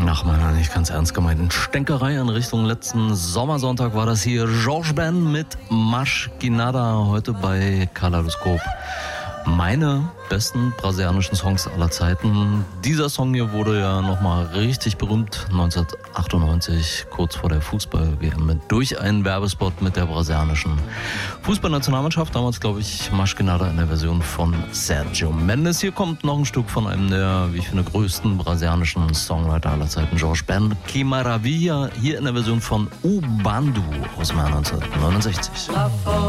Nach meiner nicht ganz ernst gemeinten Stänkerei in Richtung letzten Sommersonntag war das hier Jorge Ben mit Maschkinada heute bei Kaleidoskop. Meine besten brasilianischen Songs aller Zeiten. Dieser Song hier wurde ja nochmal richtig berühmt 1998, kurz vor der Fußball-WM, durch einen Werbespot mit der brasilianischen Fußballnationalmannschaft. Damals, glaube ich, Maschkinada in der Version von Sergio Mendes. Hier kommt noch ein Stück von einem der, wie ich finde, größten brasilianischen Songwriter aller Zeiten, Jorge Ben. Que Maravilha, hier in der Version von U Bandu aus dem Jahr 1969.